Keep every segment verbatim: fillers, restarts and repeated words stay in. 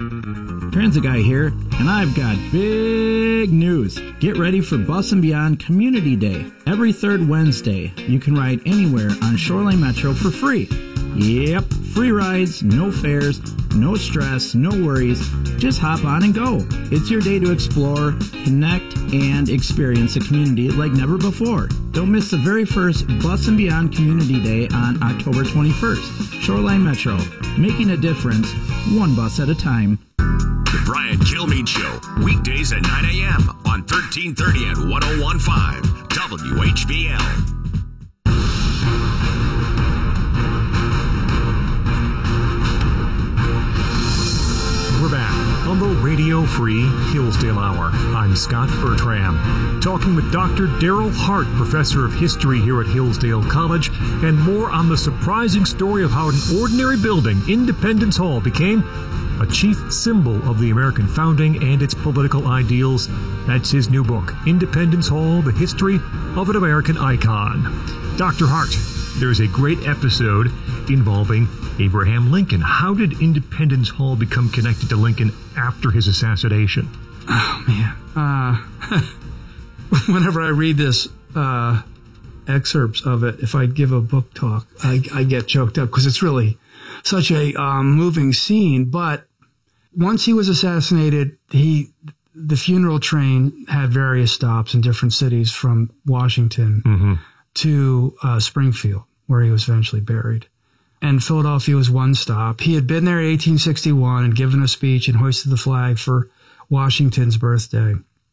Transit Guy here, and I've got big news. Get ready for Bus and Beyond Community Day. Every third Wednesday, you can ride anywhere on Shoreline Metro for free. Yep, free rides, no fares, no stress, no worries. Just hop on and go. It's your day to explore, connect, and experience a community like never before. Don't miss the very first Bus and Beyond Community Day on October twenty-first. Shoreline Metro, making a difference, one bus at a time. The Brian Kilmeade Show, weekdays at nine a.m. on thirteen thirty and ten fifteen W H B L. We're back on the Radio Free Hillsdale Hour. I'm Scott Bertram, talking with Doctor Daryl Hart, professor of history here at Hillsdale College, and more on the surprising story of how an ordinary building, Independence Hall, became a chief symbol of the American founding and its political ideals. That's his new book, Independence Hall, The History of an American Icon. Doctor Hart, there's a great episode involving Abraham Lincoln. How did Independence Hall become connected to Lincoln after his assassination? Oh, man. Uh, whenever I read this uh, excerpts of it, if I give a book talk, I, I get choked up because it's really such a um, moving scene. But once he was assassinated, he the funeral train had various stops in different cities from Washington mm-hmm. to uh, Springfield, where he was eventually buried. And Philadelphia was one stop. He had been there in eighteen sixty-one and given a speech and hoisted the flag for Washington's birthday,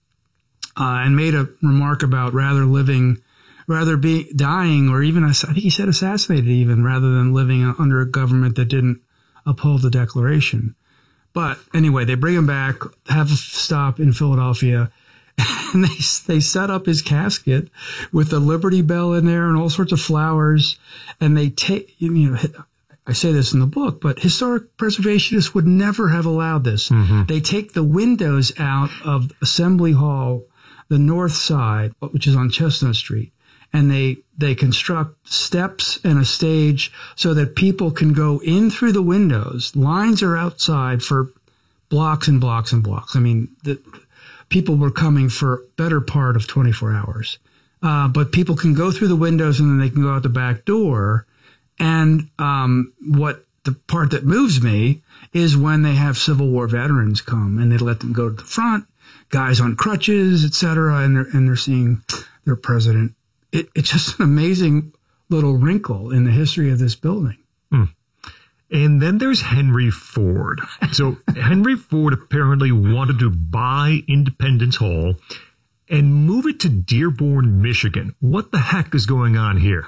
uh, and made a remark about rather living, rather be dying, or even, I think he said assassinated even, rather than living under a government that didn't uphold the Declaration. But anyway, they bring him back, have a stop in Philadelphia, and they they set up his casket with the Liberty Bell in there and all sorts of flowers. And they take, you know, I say this in the book, but historic preservationists would never have allowed this. Mm-hmm. They take the windows out of Assembly Hall, the north side, which is on Chestnut Street, and they they construct steps and a stage so that people can go in through the windows. Lines are outside for blocks and blocks and blocks. I mean, the people were coming for better part of twenty-four hours. Uh, but people can go through the windows and then they can go out the back door. And um, what the part that moves me is when they have Civil War veterans come and they let them go to the front, guys on crutches, et cetera, and they're, and they're seeing their president. It, it's just an amazing little wrinkle in the history of this building. Mm. And then there's Henry Ford. So Henry Ford apparently wanted to buy Independence Hall and move it to Dearborn, Michigan. What the heck is going on here?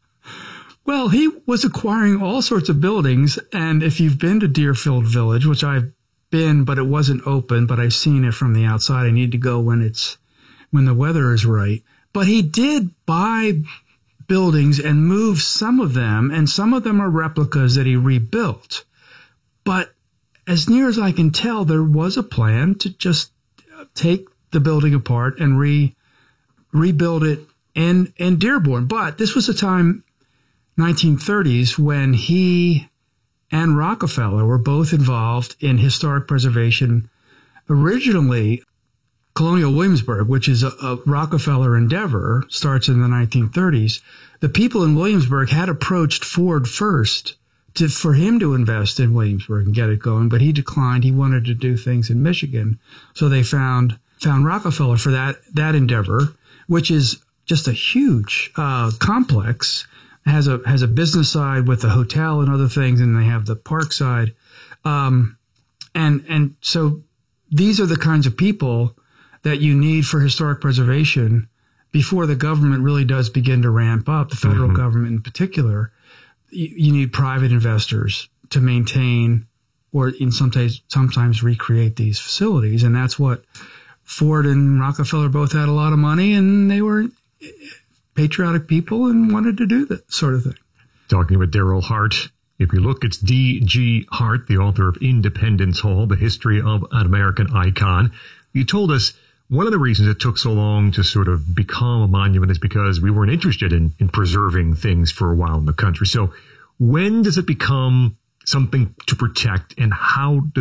Well, he was acquiring all sorts of buildings. And if you've been to Deerfield Village, which I've been, but it wasn't open, but I've seen it from the outside. I need to go when it's, when the weather is right. But he did buy buildings and move some of them, and some of them are replicas that he rebuilt. But as near as I can tell, there was a plan to just take the building apart and re rebuild it in, in Dearborn. But this was a time, nineteen thirties, when he and Rockefeller were both involved in historic preservation. Originally, Colonial Williamsburg, which is a, a Rockefeller endeavor, starts in the nineteen thirties. The people in Williamsburg had approached Ford first to, for him to invest in Williamsburg and get it going, but he declined. He wanted to do things in Michigan. So they found found Rockefeller for that, that endeavor, which is just a huge uh, complex, has a has a business side with a hotel and other things, and they have the park side. Um, and and so these are the kinds of people that you need for historic preservation before the government really does begin to ramp up, the federal mm-hmm. government in particular. You, you need private investors to maintain or in sometimes sometimes recreate these facilities. And that's what Ford and Rockefeller both had a lot of money, and they were patriotic people and wanted to do that sort of thing. Talking with Daryl Hart. If you look, it's D G Hart, the author of Independence Hall, The History of an American Icon. You told us one of the reasons it took so long to sort of become a monument is because we weren't interested in, in preserving things for a while in the country. So when does it become something to protect, and how does